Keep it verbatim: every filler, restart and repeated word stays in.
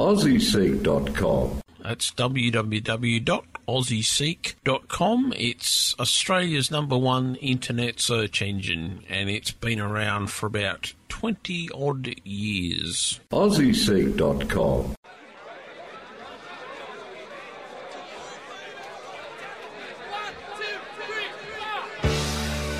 aussie seek dot com. That's w w w dot aussie seek dot com. It's Australia's number one internet search engine, and it's been around for about twenty odd years. aussie seek dot com.